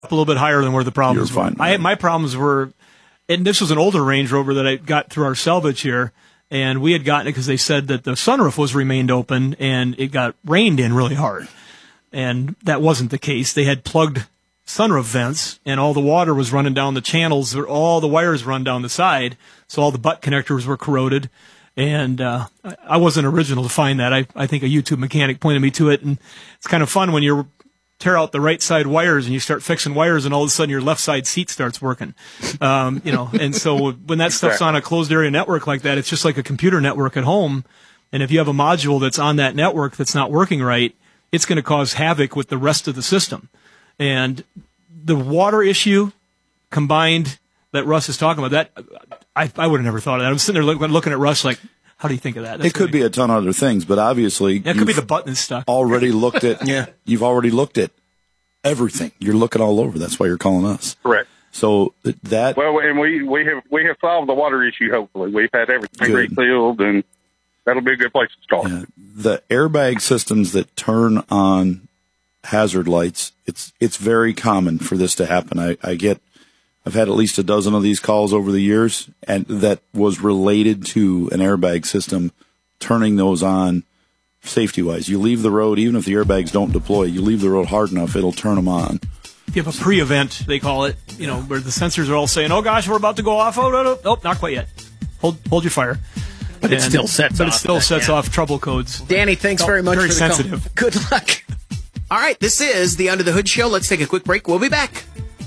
a little bit higher than where the problems were. My problems were, and this was an older Range Rover that I got through our salvage here, and we had gotten it because they said that the sunroof was remained open and it got rained in really hard. And that wasn't the case. They had plugged sunroof vents, and all the water was running down the channels, or all the wires run down the side, so all the butt connectors were corroded. And I wasn't original to find that. I think a YouTube mechanic pointed me to it, and it's kind of fun when you tear out the right side wires and you start fixing wires, and all of a sudden your left side seat starts working. And so when that stuff's on a closed area network like that, it's just like a computer network at home. And if you have a module that's on that network that's not working right, it's going to cause havoc with the rest of the system. And the water issue combined that Russ is talking about, that I would have never thought of that. I'm sitting there looking at Russ like, how do you think of that? It could be a ton of other things, but obviously it could be the button stuck. Already looked at. You've already looked at everything. You're looking all over. That's why you're calling us. Correct. So that. Well, and we have solved the water issue. Hopefully, we've had everything resealed, and that'll be a good place to start. Yeah. The airbag systems that turn on hazard lights, it's very common for this to happen. I've had at least a dozen of these calls over the years, and that was related to an airbag system turning those on safety-wise. You leave the road, even if the airbags don't deploy, you leave the road hard enough, it'll turn them on. If you have a pre-event, they call it, where the sensors are all saying, oh gosh, we're about to go off. Oh, no, nope, not quite yet. Hold your fire. But it still sets off trouble codes. Danny, thanks very much for the sensitive. call. Good luck. All right, this is the Under the Hood Show. Let's take a quick break. We'll be back.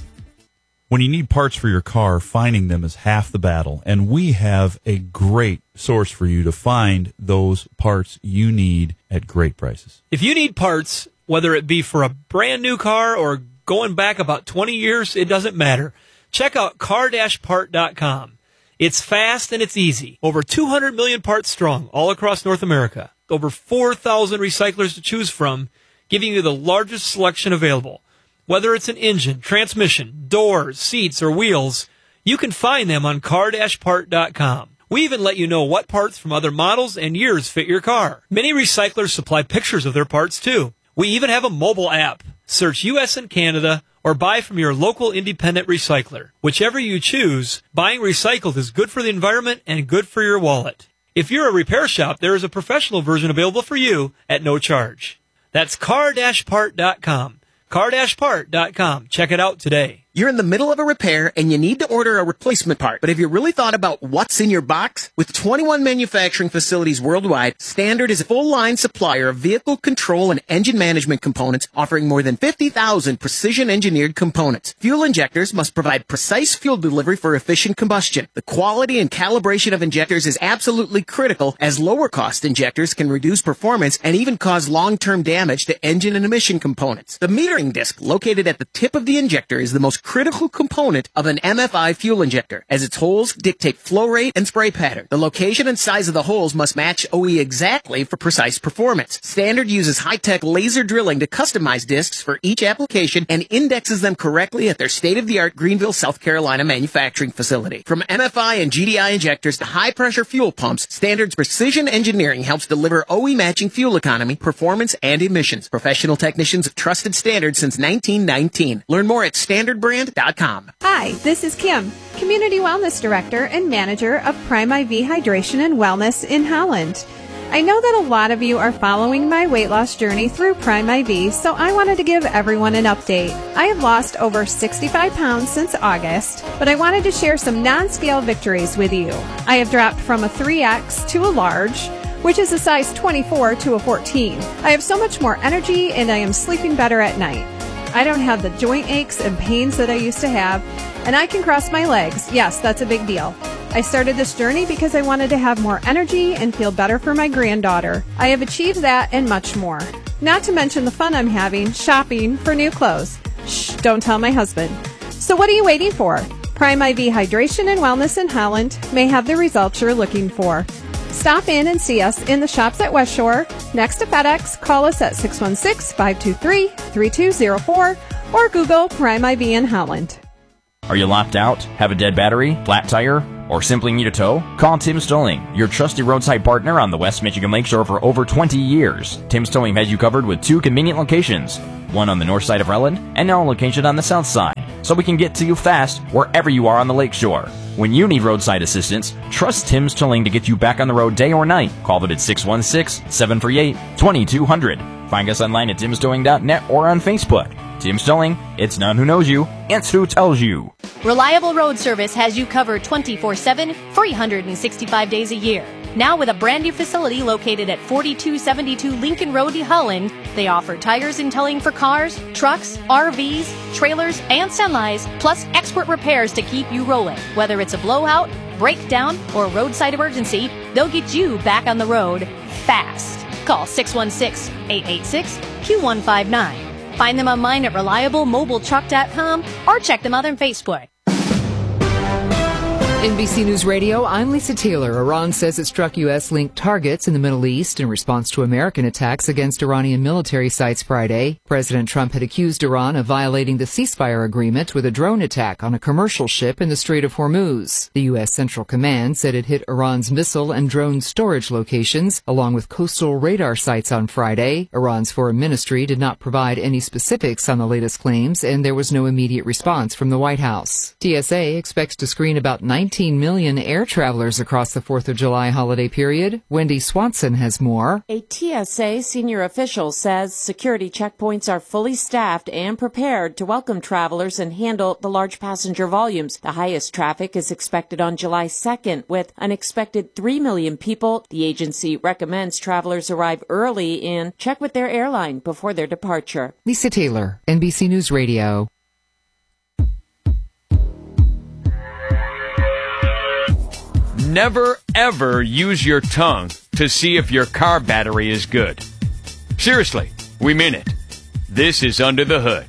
When you need parts for your car, finding them is half the battle, and we have a great source for you to find those parts you need at great prices. If you need parts, whether it be for a brand new car or going back about 20 years, it doesn't matter. Check out car-part.com. It's fast and it's easy. Over 200 million parts strong all across North America. Over 4,000 recyclers to choose from, giving you the largest selection available. Whether it's an engine, transmission, doors, seats, or wheels, you can find them on car-part.com. We even let you know what parts from other models and years fit your car. Many recyclers supply pictures of their parts, too. We even have a mobile app. Search U.S. and Canada or buy from your local independent recycler. Whichever you choose, buying recycled is good for the environment and good for your wallet. If you're a repair shop, there is a professional version available for you at no charge. That's car-part.com. car-part.com. Check it out today. You're in the middle of a repair and you need to order a replacement part. But have you really thought about what's in your box? With 21 manufacturing facilities worldwide, Standard is a full-line supplier of vehicle control and engine management components, offering more than 50,000 precision-engineered components. Fuel injectors must provide precise fuel delivery for efficient combustion. The quality and calibration of injectors is absolutely critical, as lower-cost injectors can reduce performance and even cause long-term damage to engine and emission components. The metering disc located at the tip of the injector is the most critical component of an MFI fuel injector, as its holes dictate flow rate and spray pattern. The location and size of the holes must match OE exactly for precise performance. Standard uses high-tech laser drilling to customize discs for each application and indexes them correctly at their state-of-the-art Greenville, South Carolina manufacturing facility. From MFI and GDI injectors to high-pressure fuel pumps, Standard's precision engineering helps deliver OE-matching fuel economy, performance, and emissions. Professional technicians have trusted Standard since 1919. Learn more at standardbrand.com. Hi, this is Kim, Community Wellness Director and Manager of Prime IV Hydration and Wellness in Holland. I know that a lot of you are following my weight loss journey through Prime IV, so I wanted to give everyone an update. I have lost over 65 pounds since August, but I wanted to share some non-scale victories with you. I have dropped from a 3X to a large, which is a size 24 to a 14. I have so much more energy and I am sleeping better at night. I don't have the joint aches and pains that I used to have, and I can cross my legs. Yes, that's a big deal. I started this journey because I wanted to have more energy and feel better for my granddaughter. I have achieved that and much more. Not to mention the fun I'm having shopping for new clothes. Shh, don't tell my husband. So what are you waiting for? Prime IV Hydration and Wellness in Holland may have the results you're looking for. Stop in and see us in the shops at West Shore, next to FedEx. Call us at 616-523-3204 or Google Prime IV in Holland. Are you locked out? Have a dead battery? Flat tire? Or simply need a tow? Call Tim's Towing, your trusted roadside partner on the West Michigan Lakeshore for over 20 years. Tim's Towing has you covered with 2 convenient locations, one on the north side of Relland and now a location on the south side, so we can get to you fast wherever you are on the lakeshore. When you need roadside assistance, trust Tim's Towing to get you back on the road day or night. Call them at 616-738-2200. Find us online at timstowing.net or on Facebook. Tim's Towing, it's not who knows you, it's who tells you. Reliable Road Service has you covered 24/7, 365 days a year. Now with a brand new facility located at 4272 Lincoln Road, Holland, they offer tires and towing for cars, trucks, RVs, trailers, and semis, plus expert repairs to keep you rolling. Whether it's a blowout, breakdown, or roadside emergency, they'll get you back on the road fast. Call 616-886-Q159. Find them online at reliablemobiletruck.com or check them out on Facebook. NBC News Radio, I'm Lisa Taylor. Iran says it struck U.S.-linked targets in the Middle East in response to American attacks against Iranian military sites Friday. President Trump had accused Iran of violating the ceasefire agreement with a drone attack on a commercial ship in the Strait of Hormuz. The U.S. Central Command said it hit Iran's missile and drone storage locations, along with coastal radar sites on Friday. Iran's foreign ministry did not provide any specifics on the latest claims, and there was no immediate response from the White House. TSA expects to screen about 19 million air travelers across the 4th of July holiday period. Wendy Swanson has more. A TSA senior official says security checkpoints are fully staffed and prepared to welcome travelers and handle the large passenger volumes. The highest traffic is expected on July 2nd, with an expected 3 million people. The agency recommends travelers arrive early and check with their airline before their departure. Lisa Taylor, NBC News Radio. Never, ever use your tongue to see if your car battery is good. Seriously, we mean it. This is Under the Hood.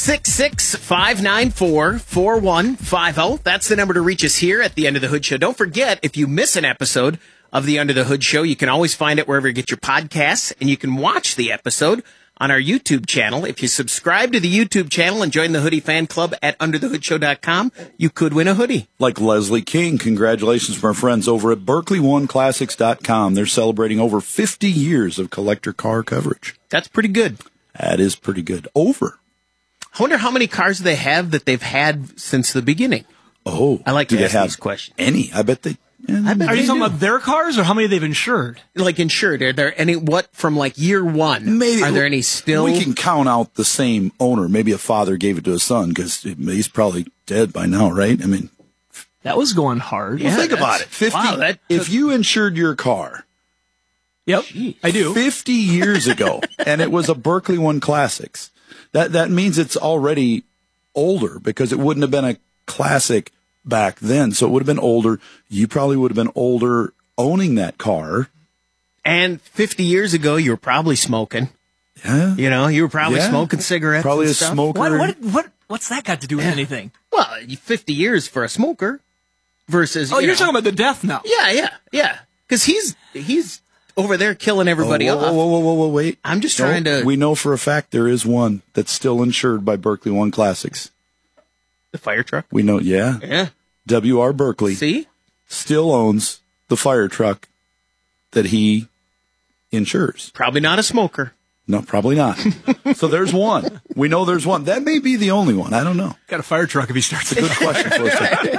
866-594-4150. That's the number to reach us here at the Under the Hood Show. Don't forget, if you miss an episode of the Under the Hood Show, you can always find it wherever you get your podcasts, and you can watch the episode on our YouTube channel. If you subscribe to the YouTube channel and join the Hoodie Fan Club at underthehoodshow.com, you could win a hoodie. Like Leslie King, congratulations from our friends over at BerkeleyOneClassics.com. They're celebrating over 50 years of collector car coverage. That's pretty good. That is pretty good. Over. I wonder how many cars they have that they've had since the beginning. Oh. I like to ask these questions. Any? I bet they... Are you talking about their cars or how many they've insured? Like insured. Are there any, from like year one? Maybe. Are there any still? We can count out the same owner. Maybe a father gave it to his son because he's probably dead by now, right? I mean. That was going hard. Well, think about it. 50, wow, if you insured your car. Yep, I do. 50 years ago, and it was a Berkeley One Classics. That means it's already older because it wouldn't have been a classic back then. So it would have been older. You probably would have been older owning that car. And 50 years ago, you were probably smoking. Yeah. You know, you were probably smoking cigarettes. Probably and a stuff. smoker. What's that got to do with anything? Well, 50 years for a smoker versus. Oh, you're talking about the death now. Yeah. Because he's over there killing everybody off. Whoa, wait. I'm just trying to. We know for a fact there is one that's still insured by Berkeley One Classics. The fire truck? We know, yeah. W.R. Berkeley. See? Still owns the fire truck that he insures. Probably not a smoker. No, probably not. So there's one. We know there's one. That may be the only one. I don't know. Got a fire truck if he starts. It's a good question for us.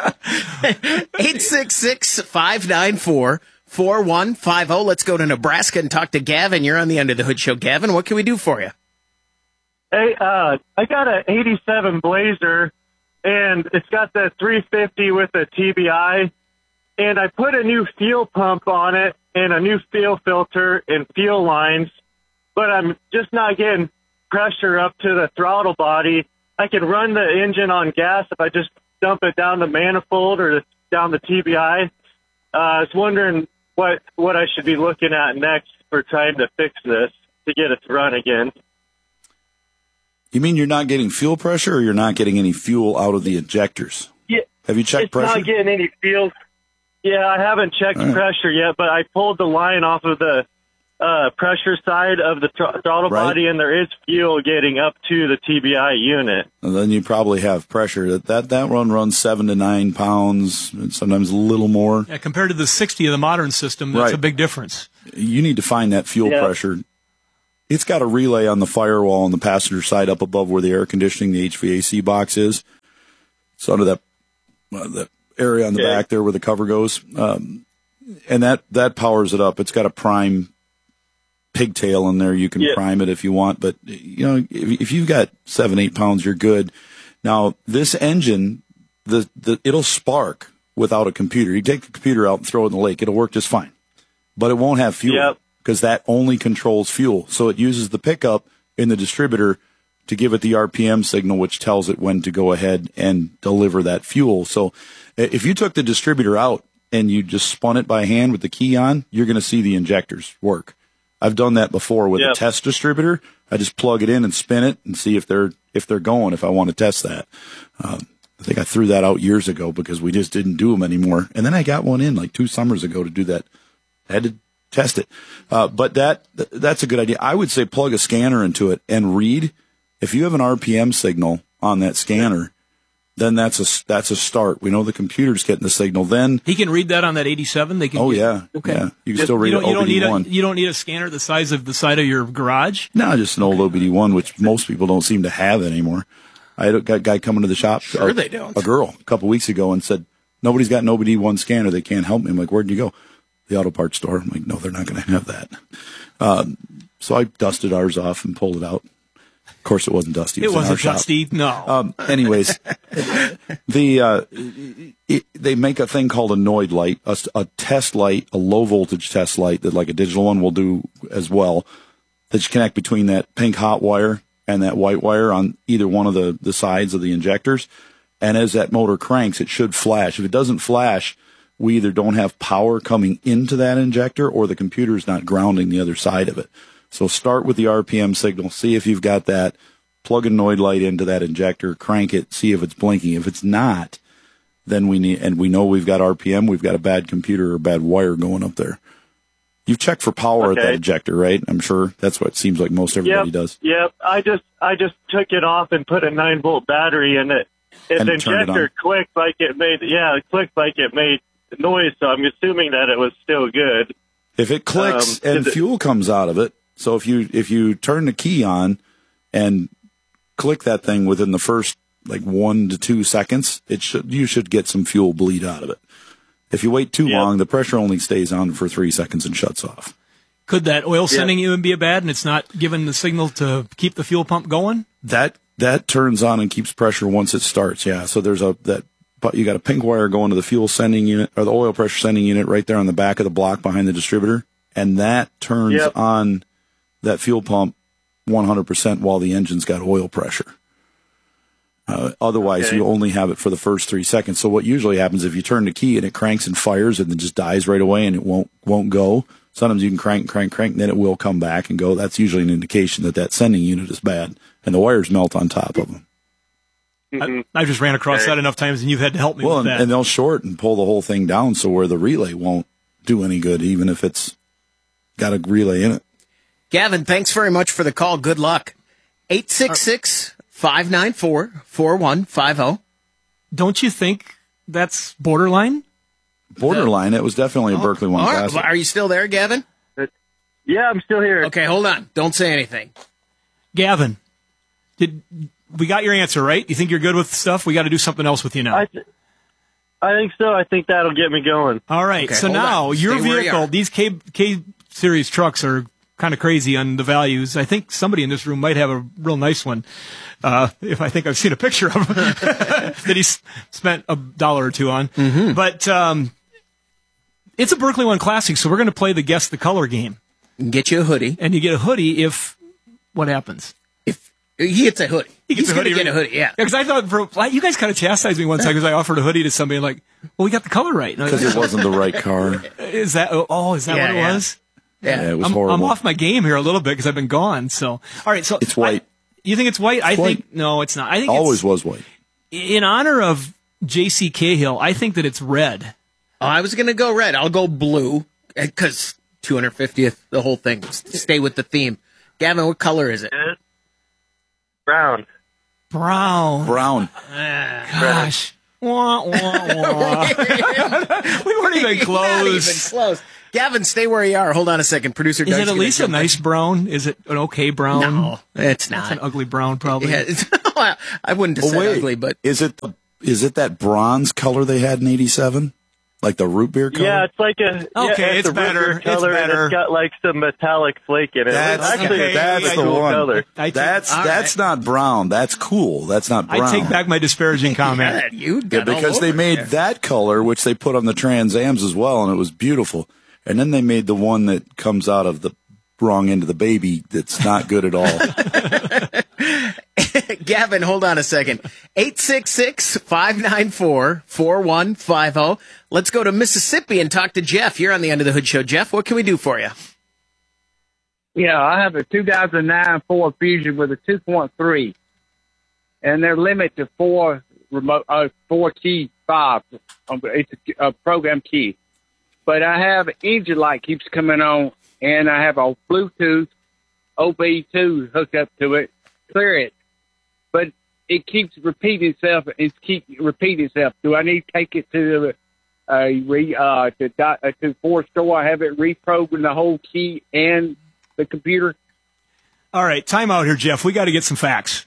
866-594-4150. Let's go to Nebraska and talk to Gavin. You're on the Under the Hood Show. Gavin, what can we do for you? Hey, I got an 87 Blazer, and it's got the 350 with a TBI, and I put a new fuel pump on it and a new fuel filter and fuel lines, but I'm just not getting pressure up to the throttle body. I can run the engine on gas if I just dump it down the manifold or down the TBI. I was wondering what I should be looking at next for trying to fix this to get it to run again. You mean you're not getting fuel pressure or you're not getting any fuel out of the injectors? Yeah. Have you checked pressure? It's not getting any fuel. Yeah, I haven't checked pressure yet, but I pulled the line off of the pressure side of the throttle body, and there is fuel getting up to the TBI unit. And then you probably have pressure. That one runs 7 to 9 pounds, and sometimes a little more. Yeah, compared to the 60 of the modern system, that's a big difference. You need to find that fuel pressure. It's got a relay on the firewall on the passenger side up above where the air conditioning, the HVAC box is. It's under that area on the back there where the cover goes. And that powers it up. It's got a prime pigtail in there. You can prime it if you want. But, if you've got 7-8 pounds, you're good. Now, this engine, it'll spark without a computer. You take the computer out and throw it in the lake. It'll work just fine. But it won't have fuel. Because that only controls fuel. So it uses the pickup in the distributor to give it the RPM signal, which tells it when to go ahead and deliver that fuel. So if you took the distributor out and you just spun it by hand with the key on, you're going to see the injectors work. I've done that before with a test distributor. I just plug it in and spin it and see if they're going, if I want to test that. I think I threw that out years ago because we just didn't do them anymore. And then I got one in like 2 summers ago to do that. I had to test it. But that's a good idea. I would say plug a scanner into it and read. If you have an RPM signal on that scanner, then that's a start. We know the computer's getting the signal. Then he can read that on that 87. Okay. Yeah. You can still read it. You don't need a scanner the size of the side of your garage. No, just an old OBD1, which most people don't seem to have anymore. I had a guy coming to the shop. Sure, they don't. A girl a couple weeks ago and said, "Nobody's got an OBD1 scanner. They can't help me." I'm like, "Where'd you go?" The auto parts store. I'm like, no, they're not going to have that. So I dusted ours off and pulled it out. Of course, it wasn't dusty. It wasn't dusty. No. Anyways, they make a thing called a Noid light, a test light, a low voltage test light that like a digital one will do as well. That you connect between that pink hot wire and that white wire on either one of the sides of the injectors. And as that motor cranks, it should flash. If it doesn't flash, we either don't have power coming into that injector or the computer's not grounding the other side of it. So start with the RPM signal, see if you've got that, plug a Noid light into that injector, crank it, see if it's blinking. If it's not, then we know we've got RPM, we've got a bad computer or bad wire going up there. You've checked for power at that injector, right? I'm sure that's what it seems like most everybody does. Yep. I just took it off and put a 9-volt battery in it. And the injector clicked like it made noise, so I'm assuming that it was still good. If it clicks and fuel comes out of it, so if you turn the key on and click that thing within the first like 1 to 2 seconds, you should get some fuel bleed out of it. If you wait too long, the pressure only stays on for 3 seconds and shuts off. Could that oil sending even be a bad and it's not giving the signal to keep the fuel pump going? That turns on and keeps pressure once it starts. Yeah, so there's but you got a pink wire going to the fuel sending unit or the oil pressure sending unit right there on the back of the block behind the distributor. And that turns on that fuel pump 100% while the engine's got oil pressure. Otherwise, you only have it for the first 3 seconds. So what usually happens if you turn the key and it cranks and fires and then just dies right away and it won't go. Sometimes you can crank, and then it will come back and go. That's usually an indication that sending unit is bad and the wires melt on top of them. I just ran across that enough times, and you've had to help me with that. And they'll short and pull the whole thing down so where the relay won't do any good, even if it's got a relay in it. Gavin, thanks very much for the call. Good luck. 866-594-4150. Don't you think that's borderline? Borderline. It was definitely a Berkeley One Classic. Are you still there, Gavin? Yeah, I'm still here. Okay, hold on. Don't say anything. Gavin, we got your answer, right? You think you're good with stuff? We got to do something else with you now. I think so. I think that'll get me going. All right. Okay, so now your vehicle, these K series trucks are kind of crazy on the values. I think somebody in this room might have a real nice one. If I think I've seen a picture of him that he spent $1 or $2 on. Mm-hmm. But it's a Berkeley One Classic, so we're going to play the Guess the Color game. Get you a hoodie. And you get a hoodie if what happens? He gets a hoodie. He's going to get a hoodie, yeah. Because I thought, you guys kind of chastised me one time because I offered a hoodie to somebody and like, well, we got the color right. Because it wasn't the right car. Is that what it was? Yeah, it was horrible. I'm off my game here a little bit because I've been gone. So, all right. So it's white. You think it's white? I think, no, it's not. I think always was white. In honor of J.C. Cahill, I think that it's red. Oh, I was going to go red. I'll go blue because 250th, the whole thing. Stay with the theme. Gavin, what color is it? Brown. Brown. Gosh. Wah, wah, wah. We weren't even close. Not even close. Gavin, stay where you are. Hold on a second. Producer Is Doug's it at least a nice brown? Is it an okay brown? No, it's not. It's an ugly brown, probably. Yeah, I wouldn't have said ugly, but is it that bronze color they had in '87, like the root beer color? Yeah, it's like a it's a better. root beer color, It's better. And it's got like some metallic flake in it. That's It's the cool one. color. That's not brown. That's cool. That's not brown. I take back my disparaging comment. Because they made that color, which they put on the Trans Ams as well, and it was beautiful. And then they made the one that comes out of the wrong end of the baby that's not good at all. Gavin, hold on a second. 866-594-4150. Let's go to Mississippi and talk to Jeff. You're on the Under the Hood Show. Jeff, what can we do for you? Yeah, I have a 2009 Ford Fusion with a 2.3, and they're limited to four key fobs. It's a program key. But I have engine light keeps coming on, and I have a Bluetooth OB2 hooked up to it, clear it. But it keeps repeating itself. Do I need to take it to Ford store? Have it reprogram the whole key and the computer? All right, time out here, Jeff. We got to get some facts.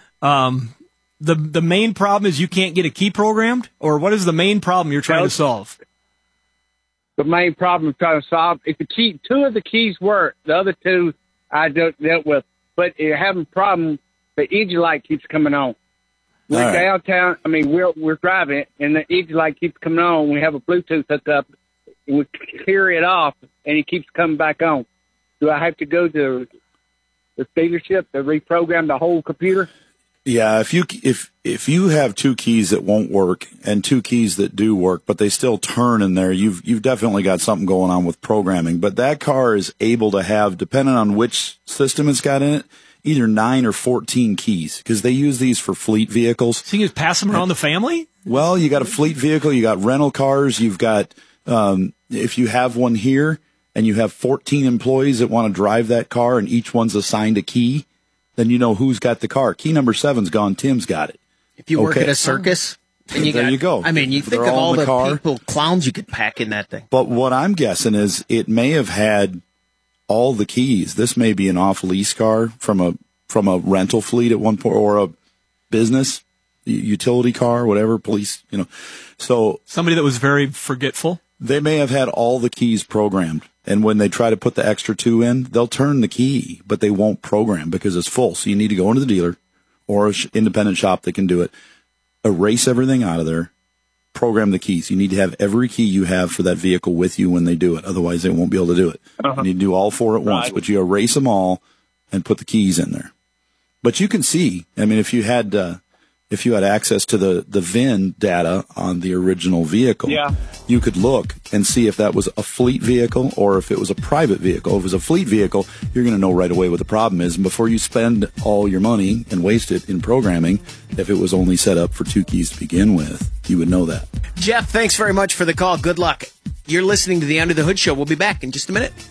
The main problem is you can't get a key programmed, or what is the main problem you're trying to solve? The main problem I'm trying to solve, if two of the keys work, the other two I dealt with, but you're having a problem. The engine light keeps coming on. We're downtown. I mean, we're driving it, and the engine light keeps coming on. We have a Bluetooth hooked up, and we clear it off, and it keeps coming back on. Do I have to go to the dealership to reprogram the whole computer? Yeah, if you have two keys that won't work and two keys that do work, but they still turn in there, you've definitely got something going on with programming. But that car is able to have, depending on which system it's got in it, either 9 or 14 keys, because they use these for fleet vehicles. So you just pass them around the family? Well, you got a fleet vehicle, you got rental cars, you've got, if you have one here and you have 14 employees that want to drive that car and each one's assigned a key, then you know who's got the car. Key number 7's gone. Tim's got it. If you work at a circus, and there you go. I mean, you think of all the people, clowns you could pack in that thing. But what I'm guessing is it may have had all the keys. This may be an off-lease car from a rental fleet at one point, or a business utility car, whatever, police, So somebody that was very forgetful. They may have had all the keys programmed. And when they try to put the extra 2 in, they'll turn the key, but they won't program because it's full. So you need to go into the dealer or an independent shop that can do it, erase everything out of there, program the keys. You need to have every key you have for that vehicle with you when they do it. Otherwise, they won't be able to do it. You need to do all 4 at once, but you erase them all and put the keys in there. But you can see, I mean, if you had access to the VIN data on the original vehicle, you could look and see if that was a fleet vehicle or if it was a private vehicle. If it was a fleet vehicle, you're going to know right away what the problem is. And before you spend all your money and waste it in programming, if it was only set up for 2 keys to begin with, you would know that. Jeff, thanks very much for the call. Good luck. You're listening to the Under the Hood Show. We'll be back in just a minute.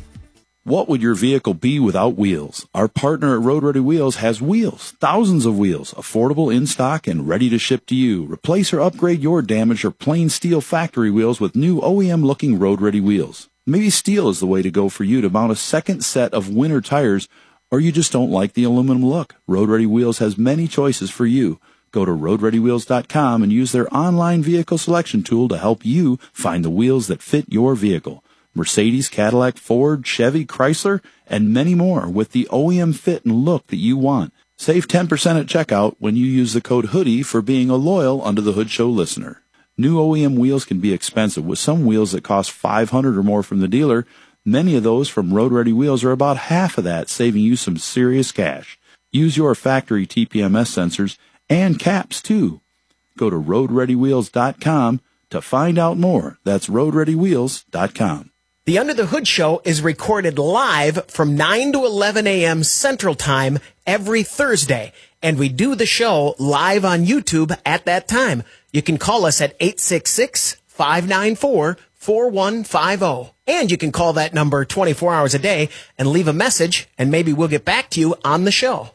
What would your vehicle be without wheels? Our partner at Road Ready Wheels has wheels, thousands of wheels, affordable in stock and ready to ship to you. Replace or upgrade your damaged or plain steel factory wheels with new OEM-looking Road Ready wheels. Maybe steel is the way to go for you to mount a second set of winter tires, or you just don't like the aluminum look. Road Ready Wheels has many choices for you. Go to RoadReadyWheels.com and use their online vehicle selection tool to help you find the wheels that fit your vehicle. Mercedes, Cadillac, Ford, Chevy, Chrysler, and many more with the OEM fit and look that you want. Save 10% at checkout when you use the code HOODIE for being a loyal Under the Hood Show listener. New OEM wheels can be expensive, with some wheels that cost $500 or more from the dealer. Many of those from Road Ready Wheels are about half of that, saving you some serious cash. Use your factory TPMS sensors and caps, too. Go to RoadReadyWheels.com to find out more. That's RoadReadyWheels.com. The Under the Hood Show is recorded live from 9 to 11 a.m. Central Time every Thursday, and we do the show live on YouTube at that time. You can call us at 866-594-4150. 866-594-4150. And you can call that number 24 hours a day and leave a message, and maybe we'll get back to you on the show.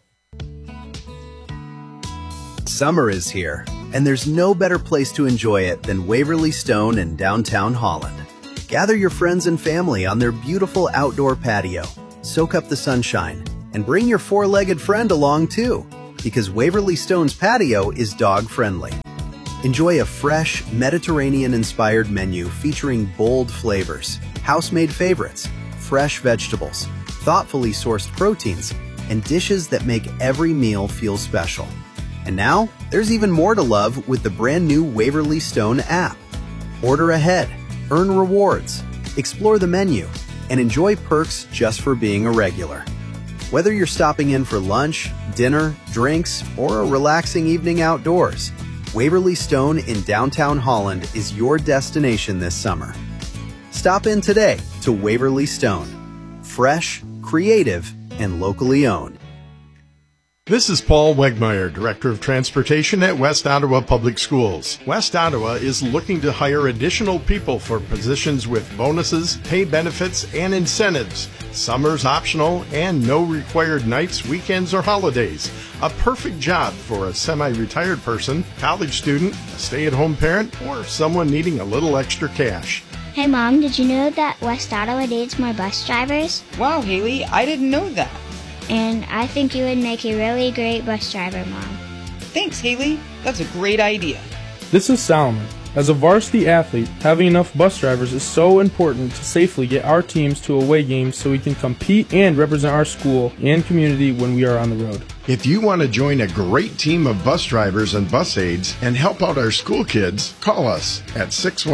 Summer is here, and there's no better place to enjoy it than Waverly Stone in downtown Holland. Gather your friends and family on their beautiful outdoor patio. Soak up the sunshine, and bring your four-legged friend along too, because Waverly Stone's patio is dog-friendly. Enjoy a fresh, Mediterranean-inspired menu featuring bold flavors, house-made favorites, fresh vegetables, thoughtfully sourced proteins, and dishes that make every meal feel special. And now, there's even more to love with the brand new Waverly Stone app. Order ahead, earn rewards, explore the menu, and enjoy perks just for being a regular. Whether you're stopping in for lunch, dinner, drinks, or a relaxing evening outdoors, Waverly Stone in downtown Holland is your destination this summer. Stop in today to Waverly Stone. Fresh, creative, and locally owned. This is Paul Wegmeyer, Director of Transportation at West Ottawa Public Schools. West Ottawa is looking to hire additional people for positions with bonuses, pay benefits, and incentives. Summer's optional and no required nights, weekends, or holidays. A perfect job for a semi-retired person, college student, a stay-at-home parent, or someone needing a little extra cash. Hey Mom, did you know that West Ottawa needs more bus drivers? Wow, Haley, I didn't know that. And I think you would make a really great bus driver, Mom. Thanks, Haley. That's a great idea. This is Solomon. As a varsity athlete, having enough bus drivers is so important to safely get our teams to away games so we can compete and represent our school and community when we are on the road. If you want to join a great team of bus drivers and bus aides and help out our school kids, call us at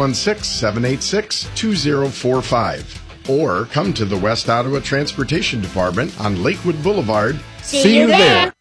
616-786-2045. Or come to the West Ottawa Transportation Department on Lakewood Boulevard. See you there.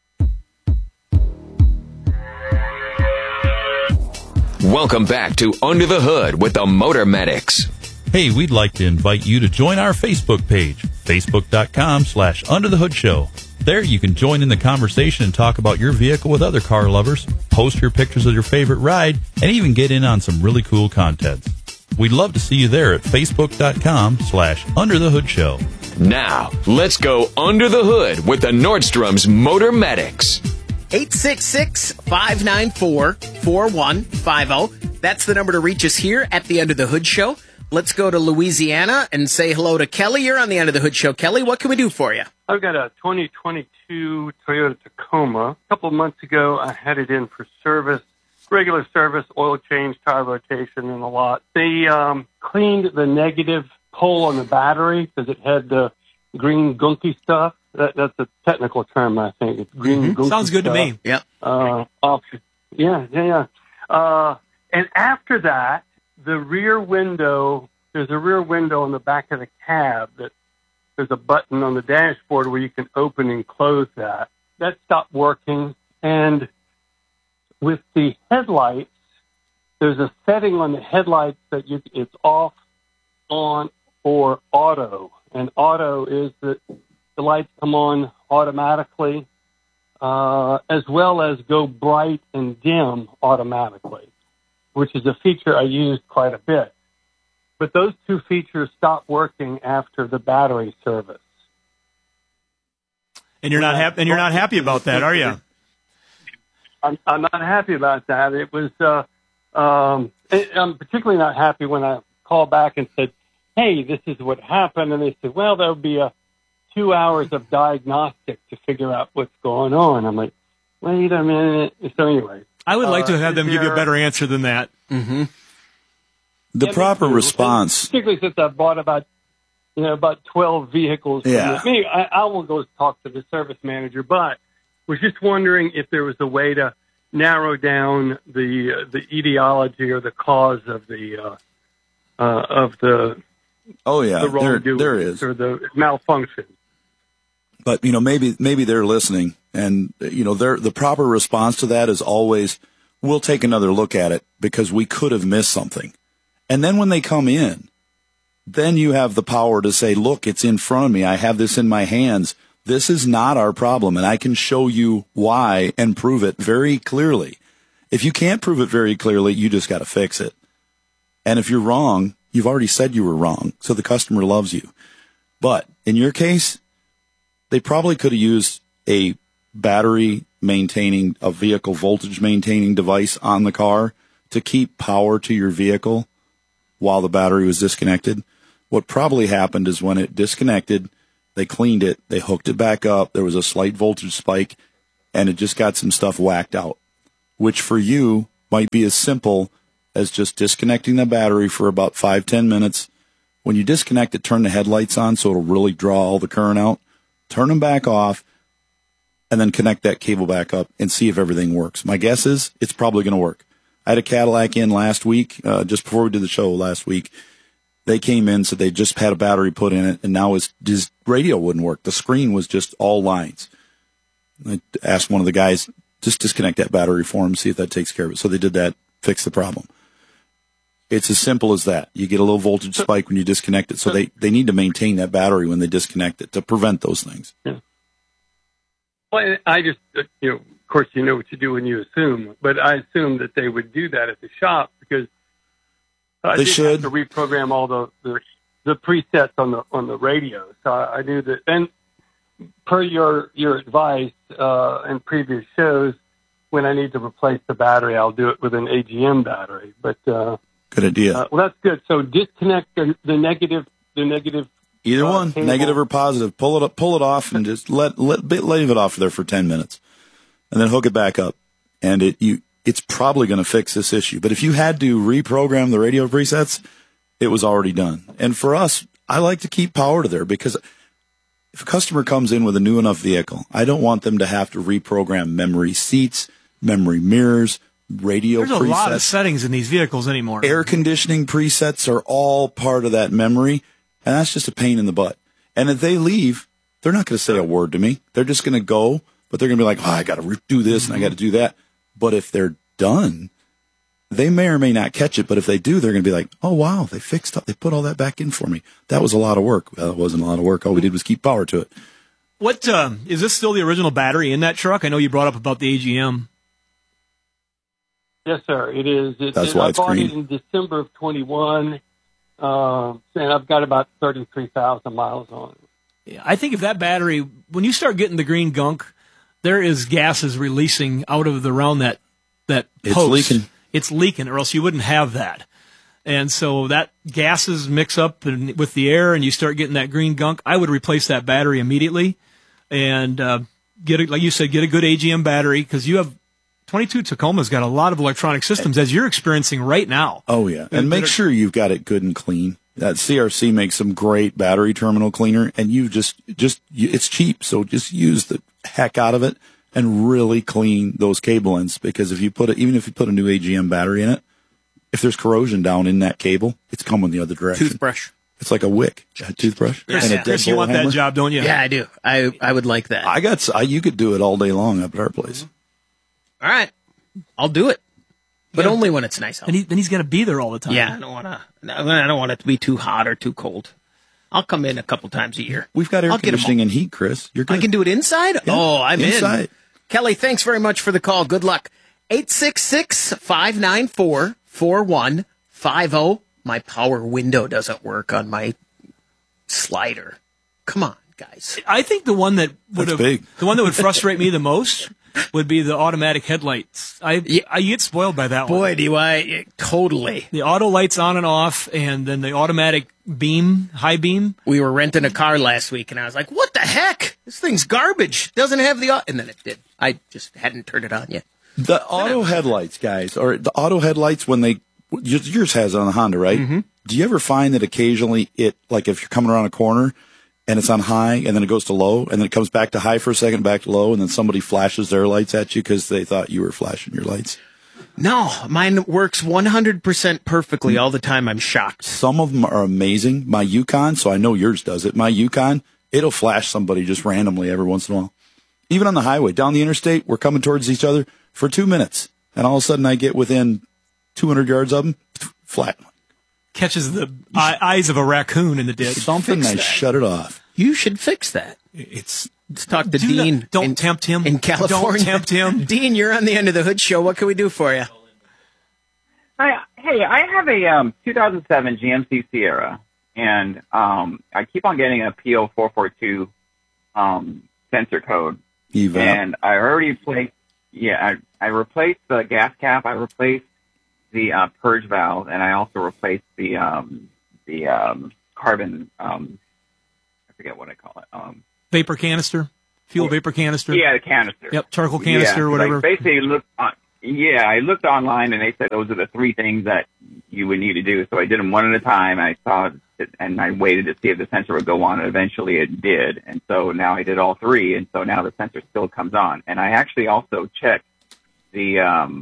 Welcome back to Under the Hood with the Motor Medics. Hey, we'd like to invite you to join our Facebook page, facebook.com/underthehoodshow. There you can join in the conversation and talk about your vehicle with other car lovers, post your pictures of your favorite ride, and even get in on some really cool content. We'd love to see you there at facebook.com/underthehoodshow. Now, let's go under the hood with the Nordstrom's Motor Medics. 866-594-4150. That's the number to reach us here at the Under the Hood Show. Let's go to Louisiana and say hello to Kelly. You're on the Under the Hood Show. Kelly, what can we do for you? I've got a 2022 Toyota Tacoma. A couple of months ago, I had it in for service. Regular service, oil change, tire rotation, and a lot. They cleaned the negative pole on the battery because it had the green gunky stuff. That's a technical term, I think. It's green gunky Sounds good stuff. to me. Yep. Yeah. And after that, the rear window, there's a rear window on the back of the cab that there's a button on the dashboard where you can open and close that. That stopped working. And with the headlights, there's a setting on the headlights that it's off, on, or auto. And auto is that the lights come on automatically, as well as go bright and dim automatically, which is a feature I used quite a bit. But those two features stopped working after the battery service. And you're not happy. And you're not happy about that, are you? I'm not happy about that. It was. I'm particularly not happy when I called back and said, "Hey, this is what happened," and they said, "Well, there'll be 2 hours of diagnostic to figure out what's going on." I'm like, "Wait a minute." So anyway, I would like to have them give you a better answer than that. Mm-hmm. The proper response, and particularly since I bought about 12 vehicles. Yeah. Maybe I will go talk to the service manager, but was just wondering if there was a way to narrow down the etiology or the cause of the wrongdoing there is, or the malfunction. But maybe they're listening, and the proper response to that is always, we'll take another look at it because we could have missed something. And then when they come in, then you have the power to say, look, it's in front of me. I have this in my hands. This is not our problem, and I can show you why and prove it very clearly. If you can't prove it very clearly, you just got to fix it. And if you're wrong, you've already said you were wrong, so the customer loves you. But in your case, they probably could have used a battery maintaining, a vehicle voltage maintaining device on the car to keep power to your vehicle while the battery was disconnected. What probably happened is when it disconnected, they cleaned it, they hooked it back up, there was a slight voltage spike, and it just got some stuff whacked out, which for you might be as simple as just disconnecting the battery for about 5-10 minutes. When you disconnect it, turn the headlights on so it'll really draw all the current out. Turn them back off, and then connect that cable back up and see if everything works. My guess is it's probably going to work. I had a Cadillac in last week, just before we did the show last week. They came in, said they just had a battery put in it, and now his radio wouldn't work. The screen was just all lines. I asked one of the guys, just disconnect that battery for him, see if that takes care of it. So they did that, fixed the problem. It's as simple as that. You get a little voltage spike when you disconnect it. So they need to maintain that battery when they disconnect it to prevent those things. Yeah. Well, I just, of course, you know what you do when you assume, but I assumed that they would do that at the shop because I should have to reprogram all the presets on the radio. So I knew that. And per your advice in previous shows, when I need to replace the battery, I'll do it with an AGM battery. But good idea. Well, that's good. So disconnect the negative. Either one, cable. Negative or positive. Pull it off, and just leave it off there for 10 minutes, and then hook it back up. And it's probably going to fix this issue. But if you had to reprogram the radio presets, it was already done. And for us, I like to keep power to there because if a customer comes in with a new enough vehicle, I don't want them to have to reprogram memory seats, memory mirrors, radio presets. There's a lot of settings in these vehicles anymore. Air conditioning presets are all part of that memory, and that's just a pain in the butt. And if they leave, they're not going to say a word to me. They're just going to go, but they're going to be like, I got to do this and I got to do that. But if they're done, they may or may not catch it. But if they do, they're going to be like, oh, wow, they fixed up. They put all that back in for me. That was a lot of work. Well, it wasn't a lot of work. All we did was keep power to it. What is this still the original battery in that truck? I know you brought up about the AGM. Yes, sir. It is. That's why it's green. I bought it in December of 21, and I've got about 33,000 miles on it. Yeah, I think if that battery, when you start getting the green gunk, there is gases releasing out of around that post. It's leaking. It's leaking, or else you wouldn't have that. And so that gases mix up with the air, and you start getting that green gunk. I would replace that battery immediately, and like you said, get a good AGM battery because you have 22 Tacoma's got a lot of electronic systems as you're experiencing right now. Oh yeah, and make sure you've got it good and clean. That CRC makes some great battery terminal cleaner, and you just it's cheap, so just use the heck out of it and really clean those cable ends. Because even if you put a new AGM battery in it, if there's corrosion down in that cable, it's coming the other direction. Toothbrush. It's like a wick, a toothbrush. Chris, you want that job, don't you? Yeah, I do. I would like that. You could do it all day long up at our place. All right, I'll do it, but only when it's nice out. And then he's got to be there all the time. Yeah, I don't want it to be too hot or too cold. I'll come in a couple times a year. We've got air conditioning and heat, Chris. You're good. I can do it inside? Yeah. Oh, I'm inside. in. Kelly, thanks very much for the call. Good luck. 866-594-4150. My power window doesn't work on my slider. Come on, guys. I think the one that would frustrate me the most would be the automatic headlights. I get spoiled by that one. Boy, do I. Totally. The auto lights on and off, and then the automatic beam, high beam. We were renting a car last week, and I was like, what the heck? This thing's garbage. Doesn't have the... And then it did. I just hadn't turned it on yet. The auto headlights, guys, or the auto headlights when they... Yours has it on the Honda, right? Mm-hmm. Do you ever find that occasionally like if you're coming around a corner and it's on high and then it goes to low and then it comes back to high for a second, back to low, and then somebody flashes their lights at you because they thought you were flashing your lights? No, mine works 100% perfectly all the time. I'm shocked. Some of them are amazing. My Yukon, so I know yours does it. My Yukon, it'll flash somebody just randomly every once in a while. Even on the highway, down the interstate, we're coming towards each other for 2 minutes, and all of a sudden I get within 200 yards of them, flat. Catches the eyes of a raccoon in the ditch. Something, I shut it off. You should fix that. Let's talk to Dean. Don't tempt him. In California. Don't tempt him. Dean, you're on the End of the Hood show. What can we do for you? Hey, I have a 2007 GMC Sierra, and I keep on getting a P0442 sensor code. Evap. And I already replaced, I replaced the gas cap, I replaced the purge valve, and I also replaced the carbon, I forget what I call it. Vapor canister? Fuel vapor canister? Yeah, the canister. Yep, charcoal canister, whatever. Basically, I looked online, and they said those are the three things that you would need to do. So I did them one at a time. I saw it, and I waited to see if the sensor would go on, and eventually it did. And so now I did all three, and so now the sensor still comes on. And I actually also checked the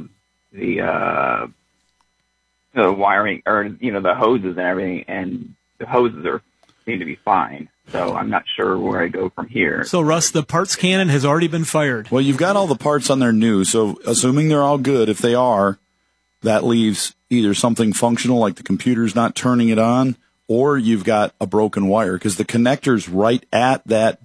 wiring, or the hoses and everything, and the hoses seem to be fine. So I'm not sure where I go from here. So, Russ, the parts cannon has already been fired. Well, you've got all the parts on there new, so assuming they're all good, if they are, that leaves either something functional, like the computer's not turning it on, or you've got a broken wire, because the connector's right at that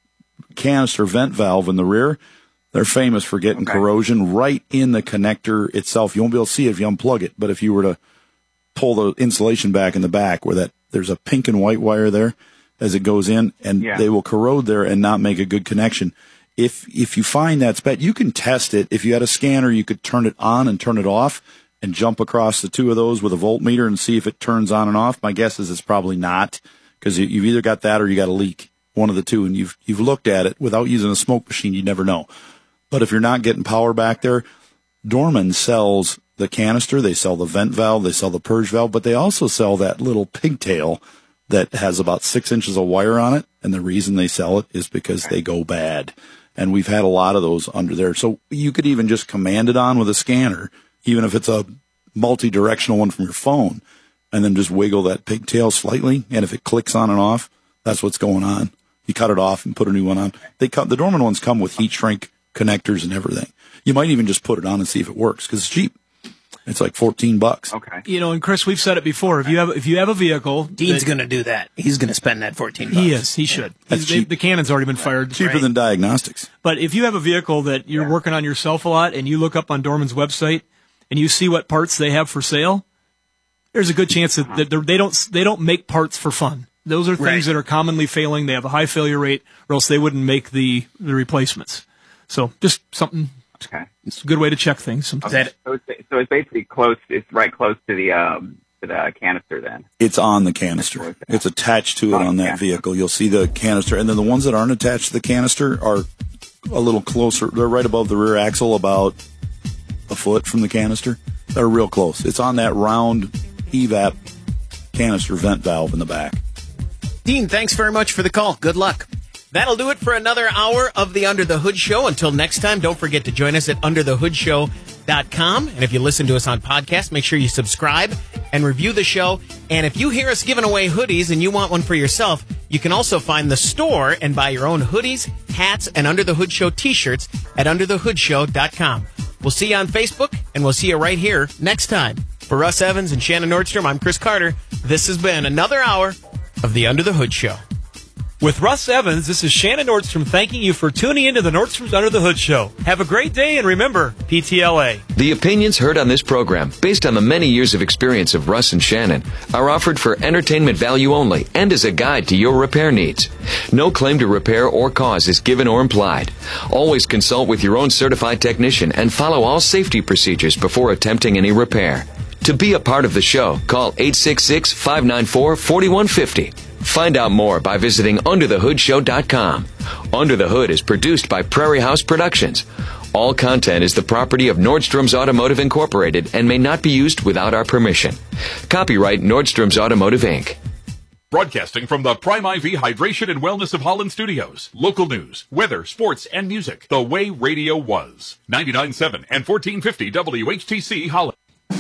canister vent valve in the rear. They're famous for getting corrosion right in the connector itself. You won't be able to see it if you unplug it, but if you were to pull the insulation back in the back where there's a pink and white wire there, as it goes in, and they will corrode there and not make a good connection. If you find that's bad, you can test it. If you had a scanner, you could turn it on and turn it off and jump across the two of those with a voltmeter and see if it turns on and off. My guess is it's probably not, because you've either got that or you got a leak, one of the two, and you've looked at it. Without using a smoke machine, you never know. But if you're not getting power back there, Dorman sells the canister, they sell the vent valve, they sell the purge valve, but they also sell that little pigtail that has about 6 inches of wire on it, and the reason they sell it is because they go bad. And we've had a lot of those under there. So you could even just command it on with a scanner, even if it's a multi-directional one from your phone, and then just wiggle that pigtail slightly, and if it clicks on and off, that's what's going on. You cut it off and put a new one on. The Dorman ones come with heat shrink connectors and everything. You might even just put it on and see if it works, because it's cheap. It's like $14. Okay. And Chris, we've said it before. If you have a vehicle, Dean's going to do that. He's going to spend that $14. He is. He should. The cannon's already been fired. Cheaper than diagnostics. But if you have a vehicle that you're working on yourself a lot, and you look up on Dorman's website and you see what parts they have for sale, there's a good chance that they don't make parts for fun. Those are things that are commonly failing. They have a high failure rate, or else they wouldn't make the replacements. So just something. Okay. It's a good way to check things. Okay. So it's basically close. It's right close to the canister. Then it's on the canister. It's attached to it on that vehicle. You'll see the canister, and then the ones that aren't attached to the canister are a little closer. They're right above the rear axle, about a foot from the canister. They're real close. It's on that round evap canister vent valve in the back. Dean, thanks very much for the call. Good luck. That'll do it for another hour of the Under the Hood Show. Until next time, don't forget to join us at underthehoodshow.com. And if you listen to us on podcast, make sure you subscribe and review the show. And if you hear us giving away hoodies and you want one for yourself, you can also find the store and buy your own hoodies, hats, and Under the Hood Show t-shirts at underthehoodshow.com. We'll see you on Facebook, and we'll see you right here next time. For Russ Evans and Shannon Nordstrom, I'm Chris Carter. This has been another hour of the Under the Hood Show. With Russ Evans, this is Shannon Nordstrom thanking you for tuning into the Nordstrom's Under the Hood Show. Have a great day, and remember, PTLA. The opinions heard on this program, based on the many years of experience of Russ and Shannon, are offered for entertainment value only and as a guide to your repair needs. No claim to repair or cause is given or implied. Always consult with your own certified technician and follow all safety procedures before attempting any repair. To be a part of the show, call 866-594-4150. Find out more by visiting underthehoodshow.com. Under the Hood is produced by Prairie House Productions. All content is the property of Nordstrom's Automotive Incorporated and may not be used without our permission. Copyright Nordstrom's Automotive, Inc. Broadcasting from the Prime IV Hydration and Wellness of Holland studios. Local news, weather, sports, and music. The way radio was. 99.7 and 1450 WHTC Holland.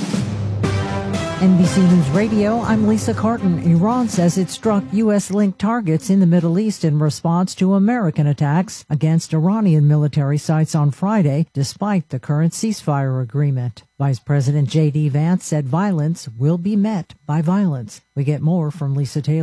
NBC News Radio, I'm Lisa Carton. Iran says it struck U.S.-linked targets in the Middle East in response to American attacks against Iranian military sites on Friday, despite the current ceasefire agreement. Vice President J.D. Vance said violence will be met by violence. We get more from Lisa Taylor.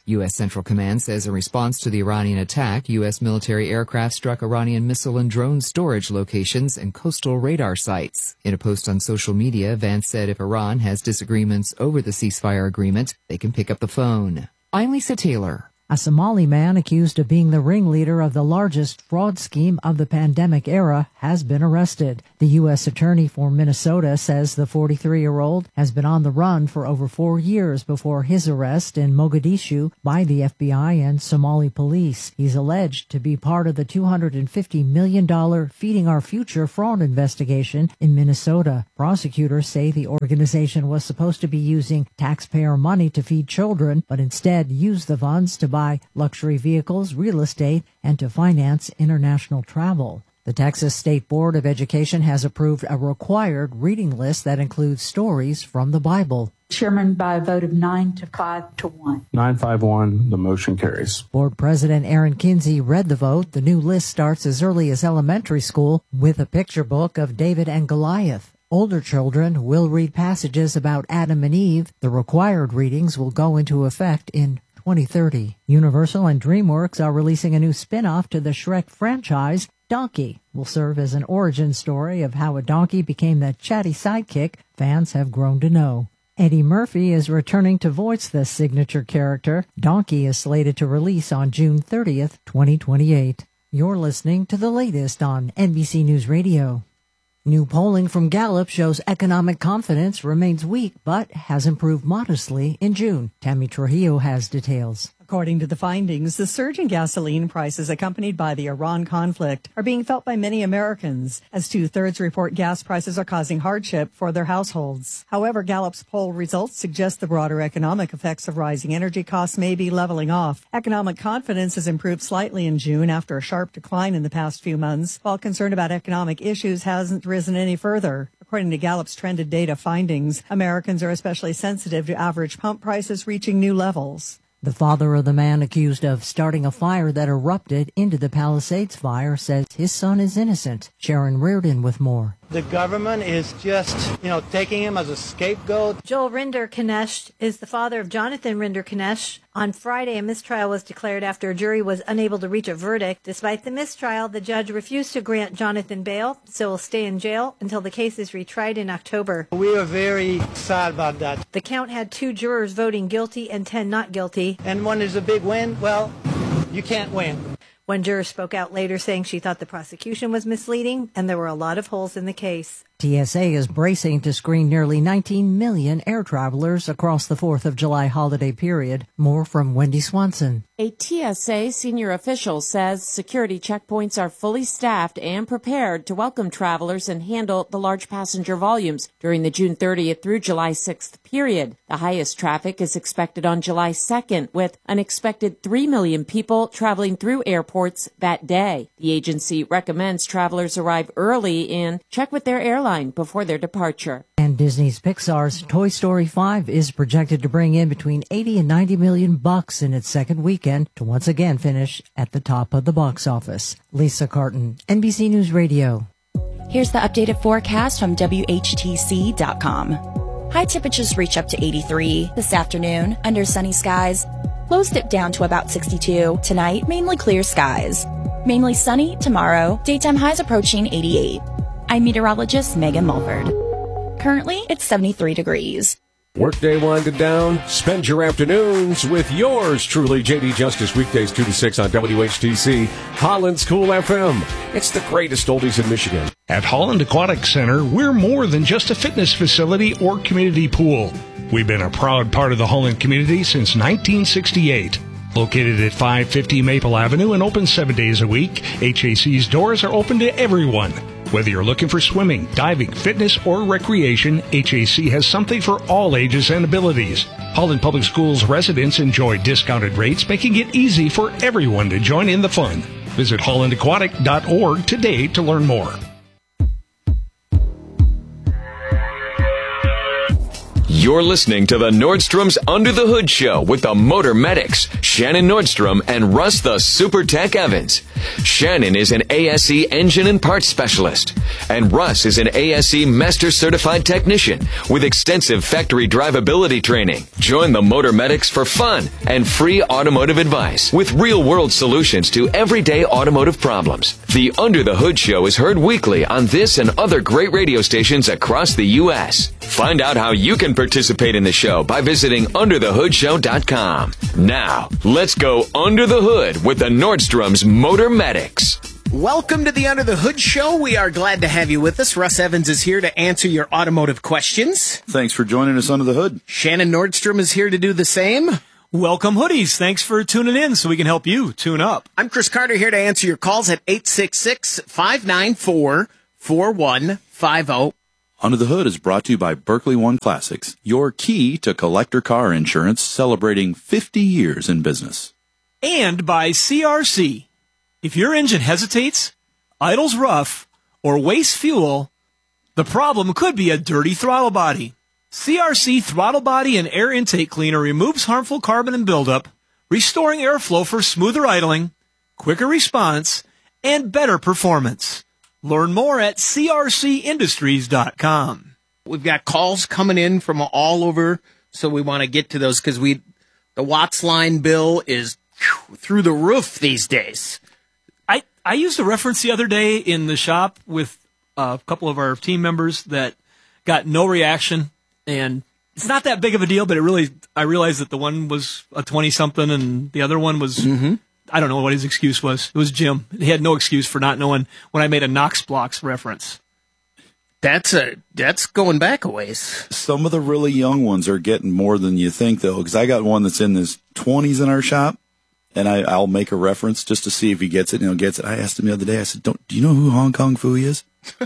U.S. Central Command says in response to the Iranian attack, U.S. military aircraft struck Iranian missile and drone storage locations and coastal radar sites. In a post on social media, Vance said if Iran has disagreements over the ceasefire agreement, they can pick up the phone. I'm Lisa Taylor. A Somali man accused of being the ringleader of the largest fraud scheme of the pandemic era has been arrested. The U.S. Attorney for Minnesota says the 43-year-old has been on the run for over 4 years before his arrest in Mogadishu by the FBI and Somali police. He's alleged to be part of the $250 million Feeding Our Future fraud investigation in Minnesota. Prosecutors say the organization was supposed to be using taxpayer money to feed children, but instead used the funds to buy luxury vehicles, real estate, and to finance international travel. The Texas State Board of Education has approved a required reading list that includes stories from the Bible. Chairman, by a vote of 9 to 5 to 1. 9-5-1, the motion carries. Board President Aaron Kinsey read the vote. The new list starts as early as elementary school with a picture book of David and Goliath. Older children will read passages about Adam and Eve. The required readings will go into effect in 2030. Universal and DreamWorks are releasing a new spin-off to the Shrek franchise. Donkey will serve as an origin story of how a donkey became the chatty sidekick fans have grown to know. Eddie Murphy is returning to voice the signature character. Donkey is slated to release on June 30th, 2028. You're listening to the latest on NBC News Radio. New polling from Gallup shows economic confidence remains weak but has improved modestly in June. Tammy Trujillo has details. According to the findings, the surge in gasoline prices accompanied by the Iran conflict are being felt by many Americans, as 2/3 report gas prices are causing hardship for their households. However, Gallup's poll results suggest the broader economic effects of rising energy costs may be leveling off. Economic confidence has improved slightly in June after a sharp decline in the past few months, while concern about economic issues hasn't risen any further. According to Gallup's trended data findings, Americans are especially sensitive to average pump prices reaching new levels. The father of the man accused of starting a fire that erupted into the Palisades fire says his son is innocent. Sharon Reardon with more. The government is just, taking him as a scapegoat. Joel Rinder-Kanesh is the father of Jonathan Rinder-Kanesh. On Friday, a mistrial was declared after a jury was unable to reach a verdict. Despite the mistrial, the judge refused to grant Jonathan bail, so will stay in jail until the case is retried in October. We are very sad about that. The count had 2 jurors voting guilty and 10 not guilty. And when there's a big win, well, you can't win. One juror spoke out later saying she thought the prosecution was misleading and there were a lot of holes in the case. TSA is bracing to screen nearly 19 million air travelers across the 4th of July holiday period. More from Wendy Swanson. A TSA senior official says security checkpoints are fully staffed and prepared to welcome travelers and handle the large passenger volumes during the June 30th through July 6th period. The highest traffic is expected on July 2nd, with an expected 3 million people traveling through airports that day. The agency recommends travelers arrive early and check with their airline before their departure. And Disney's Pixar's Toy Story 5 is projected to bring in between $80 and $90 million in its second weekend to once again finish at the top of the box office. Lisa Carton, NBC News Radio. Here's the updated forecast from WHTC.com. High temperatures reach up to 83 this afternoon under sunny skies. Lows dip down to about 62. Tonight, mainly clear skies. Mainly sunny tomorrow. Daytime highs approaching 88. I'm meteorologist Megan Mulford. Currently, it's 73 degrees. Workday winding down. Spend your afternoons with yours truly, JD Justice, weekdays 2 to 6 on WHTC, Holland's Cool FM. It's the greatest oldies in Michigan. At Holland Aquatic Center, we're more than just a fitness facility or community pool. We've been a proud part of the Holland community since 1968. Located at 550 Maple Avenue and open 7 days a week, HAC's doors are open to everyone. Whether you're looking for swimming, diving, fitness, or recreation, HAC has something for all ages and abilities. Holland Public Schools residents enjoy discounted rates, making it easy for everyone to join in the fun. Visit hollandaquatic.org today to learn more. You're listening to the Nordstrom's Under the Hood Show with the Motor Medics, Shannon Nordstrom and Russ the Super Tech Evans. Shannon is an ASE engine and parts specialist, and Russ is an ASE Master Certified Technician with extensive factory drivability training. Join the Motor Medics for fun and free automotive advice with real-world solutions to everyday automotive problems. The Under the Hood Show is heard weekly on this and other great radio stations across the U.S. Find out how you can participate in the show by visiting underthehoodshow.com. Now, let's go under the hood with the Nordstrom's Motor Medics. Welcome to the Under the Hood Show. We are glad to have you with us. Russ Evans is here to answer your automotive questions. Thanks for joining us under the hood. Shannon Nordstrom is here to do the same. Welcome, hoodies. Thanks for tuning in so we can help you tune up. I'm Chris Carter here to answer your calls at 866-594-4150. Under the Hood is brought to you by Berkeley One Classics, your key to collector car insurance, celebrating 50 years in business. And by CRC. If your engine hesitates, idles rough, or wastes fuel, the problem could be a dirty throttle body. CRC Throttle Body and Air Intake Cleaner removes harmful carbon and buildup, restoring airflow for smoother idling, quicker response, and better performance. Learn more at crcindustries.com. We've got calls coming in from all over, so we want to get to those because the Watts line bill is through the roof these days. I used a reference the other day in the shop with a couple of our team members that got no reaction, and it's not that big of a deal, but I realized that the one was a 20-something and the other one was... Mm-hmm. I don't know what his excuse was. It was Jim. He had no excuse for not knowing when I made a Knox Blocks reference. That's going back a ways. Some of the really young ones are getting more than you think, though, because I got one that's in his 20s in our shop, and I'll make a reference just to see if he gets it. And he gets it. I asked him the other day. I said, "Do you know who Hong Kong Phooey is?"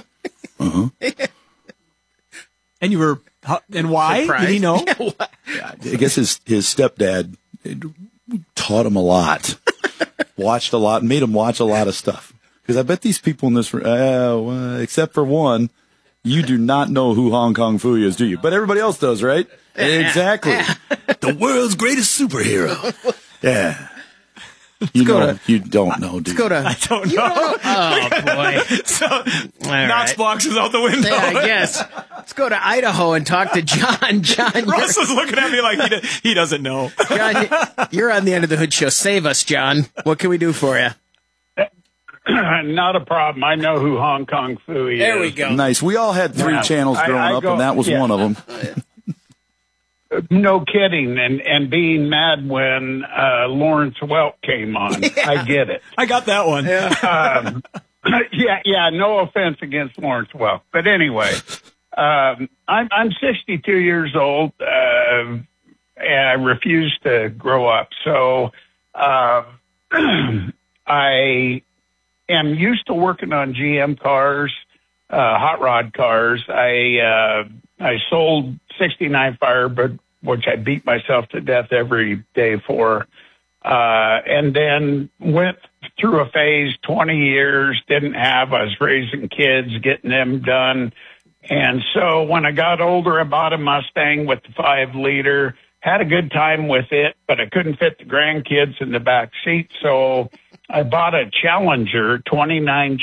And you were, and why? Surprised. Did he know? Yeah, I guess his stepdad taught him a lot. Watched a lot, made him watch a lot of stuff. Because I bet these people in this room, except for one, you do not know who Hong Kong Phooey is, do you? But everybody else does, right? Exactly. The world's greatest superhero. Yeah. You don't know, do you? I don't know. Oh, boy. So, Knox Blocks is out the window. Yeah, I guess. Let's go to Idaho and talk to John. John, Russ is looking at me like he doesn't know. John, you're on the Under the Hood Show. Save us, John. What can we do for you? Not a problem. I know who Hong Kong Phooey is. There we go. Nice. We all had three channels growing up, and that was one of them. No kidding, and being mad when Lawrence Welk came on. Yeah. I get it. I got that one. Yeah. No offense against Lawrence Welk, but anyway, I'm 62 years old, and I refuse to grow up. So I am used to working on GM cars, hot rod cars. I sold 69 Firebird, which I beat myself to death every day for, and then went through a phase, 20 years, I was raising kids, getting them done. And so when I got older, I bought a Mustang with the 5-liter, had a good time with it, but I couldn't fit the grandkids in the back seat. So I bought a Challenger, 2019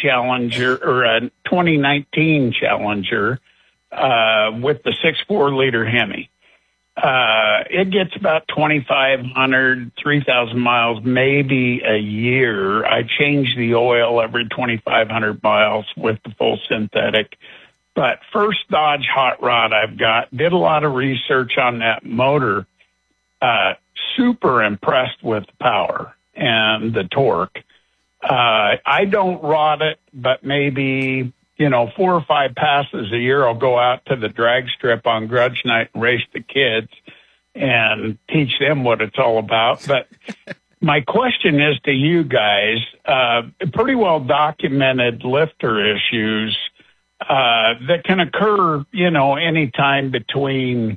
Challenger, with the 6.4-liter Hemi. It gets about 2,500, 3,000 miles, maybe a year. I change the oil every 2,500 miles with the full synthetic. But first Dodge hot rod I've got, did a lot of research on that motor. Super impressed with the power and the torque. I don't rod it, but maybe 4 or 5 passes a year, I'll go out to the drag strip on grudge night and race the kids and teach them what it's all about. But my question is to you guys, pretty well documented lifter issues that can occur, anytime between,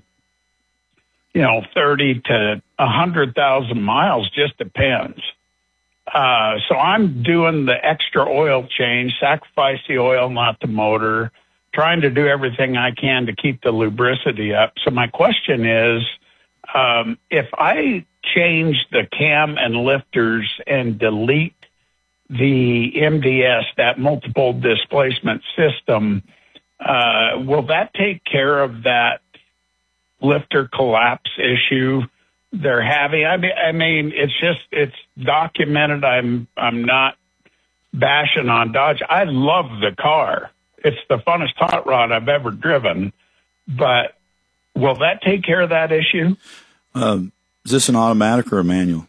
30 to 100,000 miles, just depends. So I'm doing the extra oil change, sacrifice the oil, not the motor. trying to do everything I can to keep the lubricity up. So my question is, if I change the cam and lifters and delete the MDS, that multiple displacement system, will that take care of that lifter collapse issue they're having? I mean, it's documented. I'm not bashing on Dodge. I love the car. It's the funnest hot rod I've ever driven. But will that take care of that issue? Is this an automatic or a manual?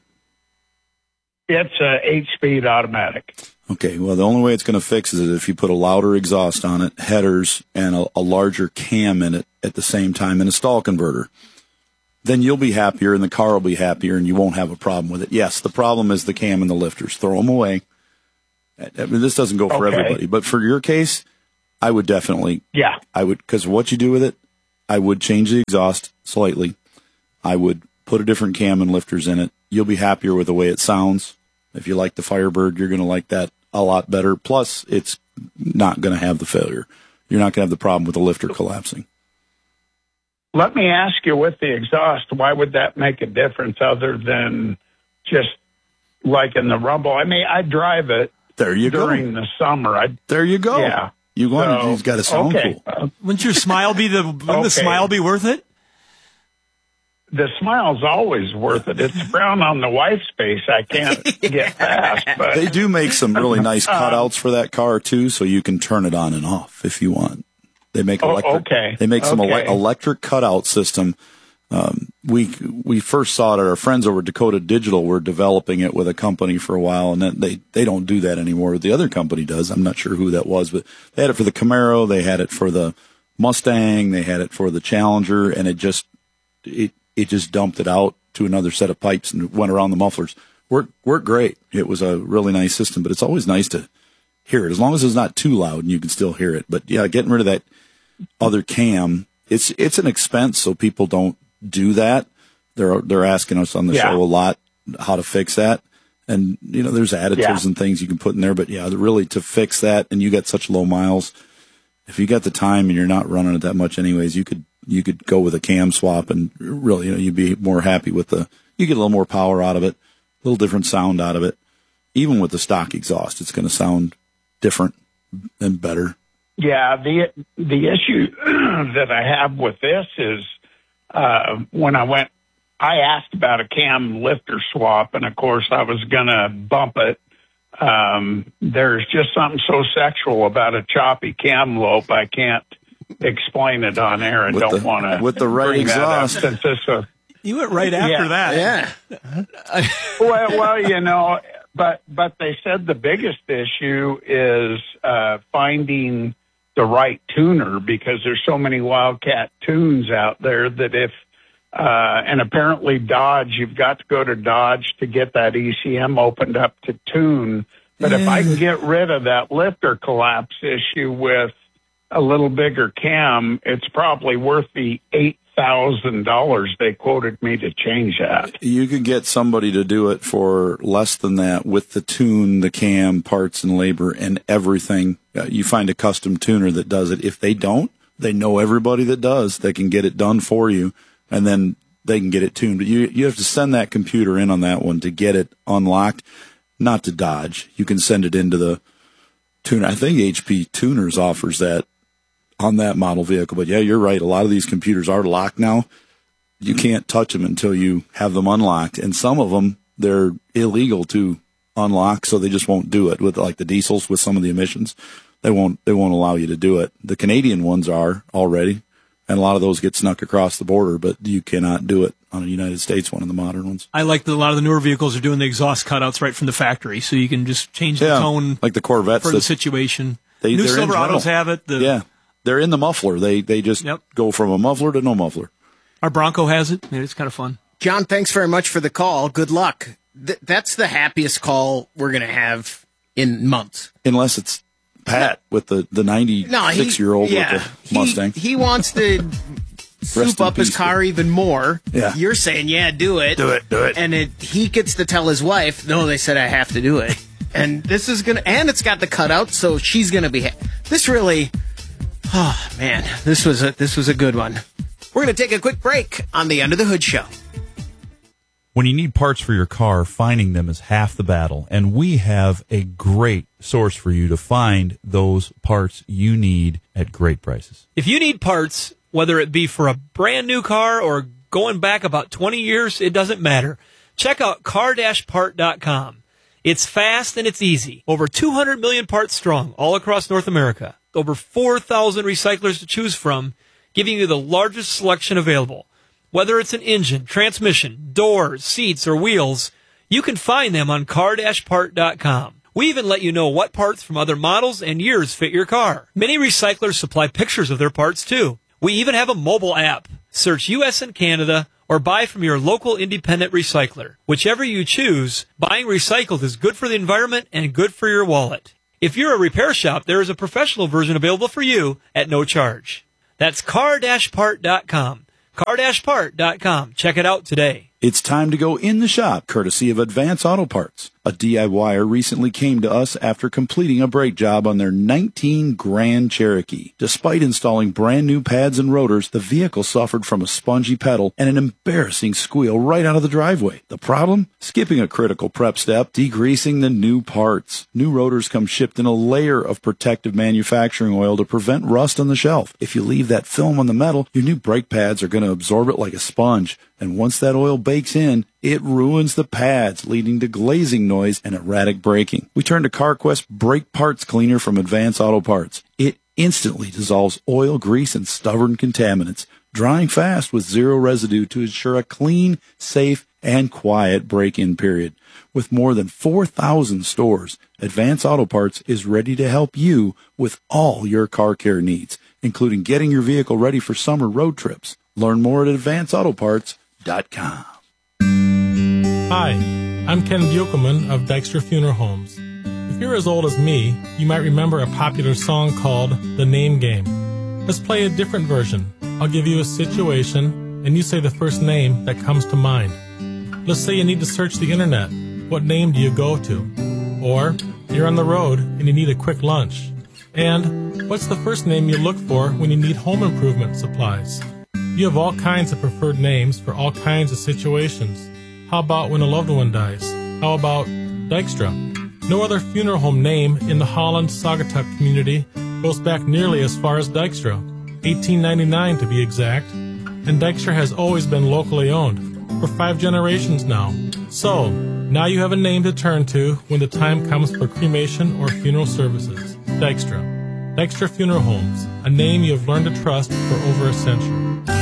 It's a 8-speed automatic. Okay, well, the only way it's going to fix it is if you put a louder exhaust on it, headers, and a larger cam in it at the same time, and a stall converter. Then you'll be happier, and the car will be happier, and you won't have a problem with it. Yes, the problem is the cam and the lifters. Throw them away. I mean, this doesn't go for everybody, but for your case, I would definitely. Yeah. I would, because what you do with it, I would change the exhaust slightly. I would put a different cam and lifters in it. You'll be happier with the way it sounds. If you like the Firebird, you're going to like that a lot better. Plus, it's not going to have the failure. You're not going to have the problem with the lifter collapsing. Let me ask you, with the exhaust, why would that make a difference other than just like in the Rumble? I mean, I drive it during the summer. There you go. Yeah. You've got to sound cool. Wouldn't your smile be the smile be worth it? The smile's always worth it. It's brown on the white space. I can't get past. But they do make some really nice cutouts for that car too, so you can turn it on and off if you want. They make electric. They make some electric cutout system. We first saw it. Our friends over at Dakota Digital were developing it with a company for a while, and then they don't do that anymore. The other company does. I'm not sure who that was, but they had it for the Camaro. They had it for the Mustang. They had it for the Challenger, and it just dumped it out to another set of pipes and went around the mufflers. Worked great. It was a really nice system, but it's always nice to hear it as long as it's not too loud and you can still hear it. But yeah, getting rid of that other cam, it's an expense, so people don't do that. They're asking us on the show a lot how to fix that. And, there's additives and things you can put in there. But, really to fix that, and you got such low miles, if you got the time and you're not running it that much anyways, you could go with a cam swap and really, you'd be more happy with you get a little more power out of it, a little different sound out of it. Even with the stock exhaust, it's going to sound different and better. Yeah, the issue that I have with this is when I asked about a cam lifter swap, and of course I was going to bump it. There's just something so sexual about a choppy cam lope. I can't explain it on air and don't want to. With the right exhaust. You went right after that. Yeah. well, but they said the biggest issue is finding the right tuner, because there's so many Wildcat tunes out there that and apparently Dodge, you've got to go to Dodge to get that ECM opened up to tune. But if I can get rid of that lifter collapse issue with a little bigger cam, it's probably worth the $8,000 they quoted me to change that. You could get somebody to do it for less than that with the tune, the cam, parts and labor and everything. You find a custom tuner that does it. If they don't, they know everybody that does. They can get it done for you, and then they can get it tuned. But you have to send that computer in on that one to get it unlocked, not to Dodge. You can send it into the tuner. I think HP Tuners offers that on that model vehicle. But yeah, you're right. A lot of these computers are locked now. You can't touch them until you have them unlocked. And some of them, they're illegal to unlock, so they just won't do it. With like the diesels, with some of the emissions, they won't allow you to do it. The Canadian ones are already, and a lot of those get snuck across the border, but you cannot do it on a United States one of the modern ones. I like that a lot of the newer vehicles are doing the exhaust cutouts right from the factory, so you can just change the tone, like the Corvettes, for the situation. New Silverados have it. They're in the muffler. They just go from a muffler to no muffler. Our Bronco has it. It's kind of fun. John, thanks very much for the call. Good luck. That's the happiest call we're going to have in months. Unless it's Pat with the 96-year-old with the Mustang. He wants to soup up his car even more. Yeah. You're saying, do it. Do it. And he gets to tell his wife, no, they said I have to do it. And this is and it's got the cutout, so she's going to be, this really, Oh, man, this was a good one. We're going to take a quick break on the Under the Hood Show. When you need parts for your car, finding them is half the battle, and we have a great source for you to find those parts you need at great prices. If you need parts, whether it be for a brand new car or going back about 20 years, it doesn't matter. Check out car-part.com. It's fast and it's easy. Over 200 million parts strong all across North America. Over 4,000 recyclers to choose from, giving you the largest selection available. Whether it's an engine, transmission, doors, seats, or wheels, you can find them on car-part.com. We even let you know what parts from other models and years fit your car. Many recyclers supply pictures of their parts, too. We even have a mobile app. Search U.S. and Canada or buy from your local independent recycler. Whichever you choose, buying recycled is good for the environment and good for your wallet. If you're a repair shop, there is a professional version available for you at no charge. That's car-part.com. car-part.com. Check it out today. It's time to go in the shop, courtesy of Advance Auto Parts. A DIYer recently came to us after completing a brake job on their 19 Grand Cherokee. Despite installing brand new pads and rotors, the vehicle suffered from a spongy pedal and an embarrassing squeal right out of the driveway. The problem? Skipping a critical prep step, degreasing the new parts. New rotors come shipped in a layer of protective manufacturing oil to prevent rust on the shelf. If you leave that film on the metal, your new brake pads are going to absorb it like a sponge. And once that oil bakes in, it ruins the pads, leading to glazing noise and erratic braking. We turn to CarQuest Brake Parts Cleaner from Advance Auto Parts. It instantly dissolves oil, grease, and stubborn contaminants, drying fast with zero residue to ensure a clean, safe, and quiet break-in period. With more than 4,000 stores, Advance Auto Parts is ready to help you with all your car care needs, including getting your vehicle ready for summer road trips. Learn more at advanceautoparts.com. Hi, I'm Ken Buchelman of Dykstra Funeral Homes. If you're as old as me, you might remember a popular song called The Name Game. Let's play a different version. I'll give you a situation, and you say the first name that comes to mind. Let's say you need to search the internet. What name do you go to? Or you're on the road and you need a quick lunch. And what's the first name you look for when you need home improvement supplies? You have all kinds of preferred names for all kinds of situations. How about when a loved one dies? How about Dykstra? No other funeral home name in the Holland-Saugatuck community goes back nearly as far as Dykstra, 1899 to be exact, and Dykstra has always been locally owned, for 5 generations now. So, now you have a name to turn to when the time comes for cremation or funeral services. Dykstra. Dykstra Funeral Homes, a name you have learned to trust for over a century.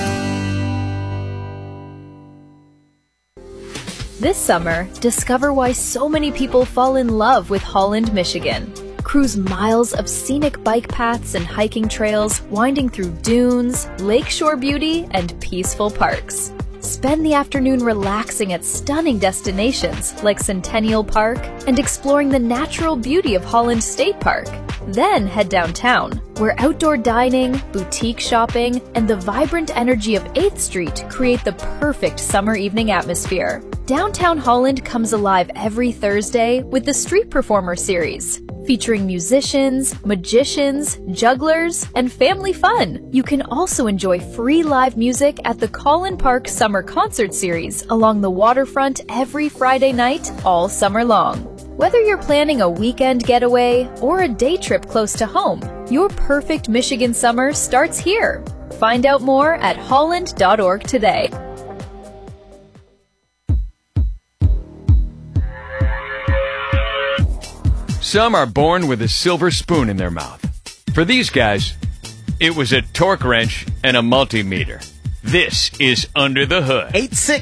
This summer, discover why so many people fall in love with Holland, Michigan. Cruise miles of scenic bike paths and hiking trails, winding through dunes, lakeshore beauty, and peaceful parks. Spend the afternoon relaxing at stunning destinations like Centennial Park and exploring the natural beauty of Holland State Park. Then head downtown, where outdoor dining, boutique shopping, and the vibrant energy of 8th Street create the perfect summer evening atmosphere. Downtown Holland comes alive every Thursday with the Street Performer series, featuring musicians, magicians, jugglers, and family fun. You can also enjoy free live music at the Collin Park Summer Concert Series along the waterfront every Friday night all summer long. Whether you're planning a weekend getaway or a day trip close to home, your perfect Michigan summer starts here. Find out more at holland.org today. Some are born with a silver spoon in their mouth. For these guys, it was a torque wrench and a multimeter. This is Under the Hood.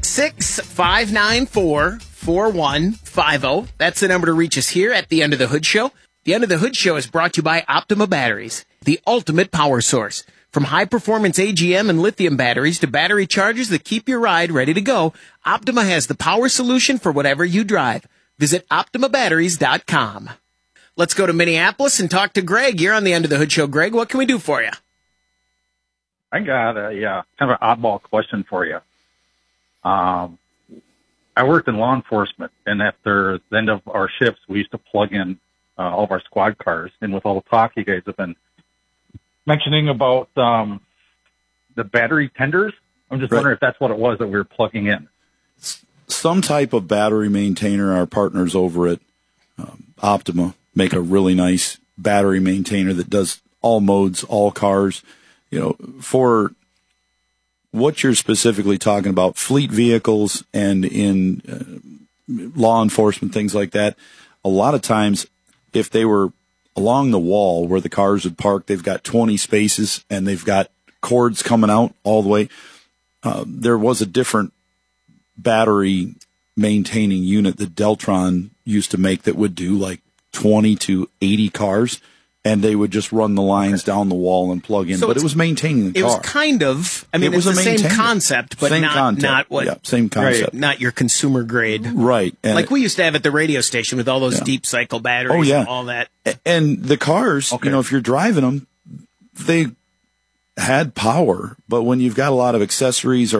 866-594-4150. That's the number to reach us here at the Under the Hood Show. The Under the Hood Show is brought to you by Optima Batteries, the ultimate power source. From high-performance AGM and lithium batteries to battery chargers that keep your ride ready to go, Optima has the power solution for whatever you drive. Visit OptimaBatteries.com. Let's go to Minneapolis and talk to Greg. You're on the Under the Hood Show. Greg, what can we do for you? I got a kind of an oddball question for you. I worked in law enforcement, and after the end of our shifts, we used to plug in all of our squad cars. And with all the talk you guys have been, mentioning about the battery tenders. I'm just wondering if that's what it was that we were plugging in. Some type of battery maintainer. Our partners over at Optima make a really nice battery maintainer that does all modes, all cars. You know, for what you're specifically talking about, fleet vehicles and in law enforcement, things like that, a lot of times if they were along the wall where the cars would park, they've got 20 spaces and they've got cords coming out all the way. There was a different battery maintaining unit that Deltron used to make that would do like 20 to 80 cars, and they would just run the lines down the wall and plug in. So but it was maintaining the car. It was kind of, I mean, it was it's the same maintainer. concept, but not what. Yeah, same concept. Right, not your consumer grade. Right. And like we used to have at the radio station with all those deep cycle batteries and all that. And the cars, you know, if you're driving them, they had power, but when you've got a lot of accessories or